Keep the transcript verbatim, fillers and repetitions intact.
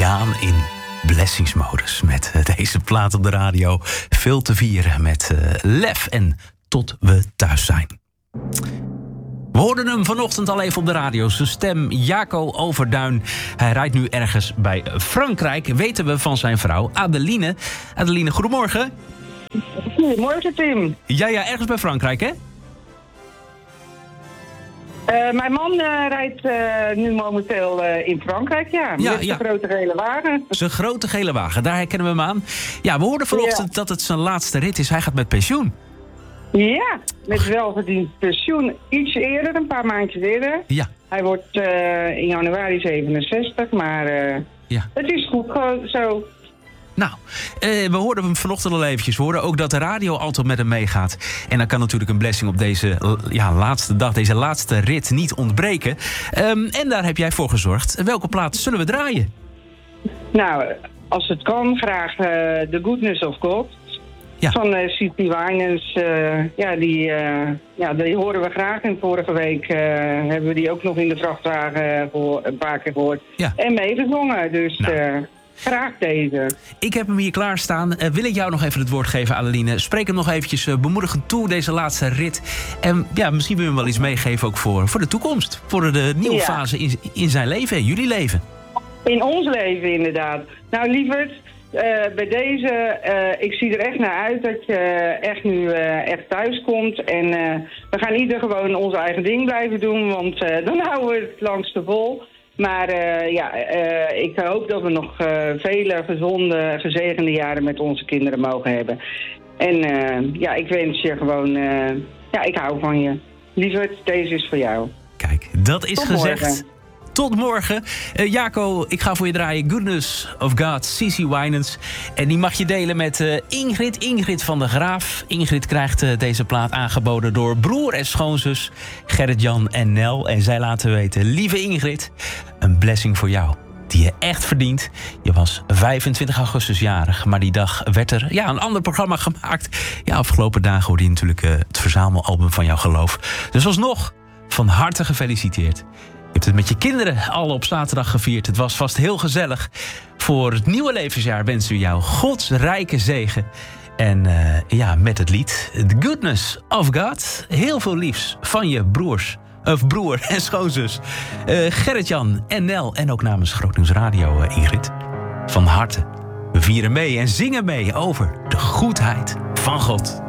gaan in blessingsmodus met deze plaat op de radio. Veel te vieren met uh, lef en tot we thuis zijn. We hoorden hem vanochtend al even op de radio. Zijn stem, Jaco Overduin. Hij rijdt nu ergens bij Frankrijk, weten we van zijn vrouw Adeline. Adeline, goedemorgen. Goedemorgen, Tim. Ja, ja, ergens bij Frankrijk, hè? Uh, mijn man uh, rijdt uh, nu momenteel uh, in Frankrijk, ja. Ja, met ja. zijn grote gele wagen. Zijn grote gele wagen, daar herkennen we hem aan. Ja, we hoorden vanochtend ja. dat het zijn laatste rit is. Hij gaat met pensioen. Ja, met welverdiend pensioen. Iets eerder, een paar maandjes eerder. Ja. Hij wordt uh, in januari zevenenzestig, maar uh, ja. het is goed zo. Nou, uh, we hoorden hem vanochtend al eventjes. We hoorden ook dat de radio altijd met hem meegaat. En dan kan natuurlijk een blessing op deze ja, laatste dag, deze laatste rit niet ontbreken. Um, en daar heb jij voor gezorgd. Welke plaat zullen we draaien? Nou, als het kan, graag uh, The Goodness of God. Ja. Van uh, C T Winans. Uh, ja, die, uh, ja, die horen we graag. En vorige week uh, hebben we die ook nog in de vrachtwagen voor, een paar keer gehoord. Ja. En meegezongen, dus... Nou. Uh, Graag deze. Ik heb hem hier klaarstaan. Uh, wil ik jou nog even het woord geven, Adeline? Spreek hem nog eventjes uh, bemoedigend toe, deze laatste rit. En ja, misschien wil je hem wel iets meegeven ook voor, voor de toekomst. Voor de nieuwe ja. fase in, in zijn leven, in jullie leven. In ons leven, inderdaad. Nou, lieverd, uh, bij deze, uh, ik zie er echt naar uit dat je echt nu uh, echt thuis komt. En uh, we gaan ieder gewoon ons eigen ding blijven doen, want uh, dan houden we het langste vol. Maar uh, ja, uh, ik hoop dat we nog uh, vele gezonde, gezegende jaren met onze kinderen mogen hebben. En uh, ja, ik wens je gewoon... Uh, ja, ik hou van je. Lieverd, deze is voor jou. Kijk, dat is Tot gezegd. Morgen. Tot morgen. Uh, Jaco, ik ga voor je draaien Goodness of God, C C Winans. En die mag je delen met uh, Ingrid, Ingrid van der Graaf. Ingrid krijgt uh, deze plaat aangeboden door broer en schoonzus Gerrit-Jan en Nel. En zij laten weten, lieve Ingrid, een blessing voor jou die je echt verdient. Je was vijfentwintig augustus jarig, maar die dag werd er ja, een ander programma gemaakt. Ja, afgelopen dagen hoorde je natuurlijk uh, het verzamelalbum van jouw geloof. Dus alsnog, van harte gefeliciteerd. Je hebt het met je kinderen al op zaterdag gevierd. Het was vast heel gezellig. Voor het nieuwe levensjaar wensen we jou Gods rijke zegen. En uh, ja, met het lied The Goodness of God. Heel veel liefs van je broers, of broer en schoonzus. Uh, Gerrit-Jan en Nel. En ook namens Grootnieuws Radio, uh, Ingrid. Van harte. We vieren mee en zingen mee over de goedheid van God.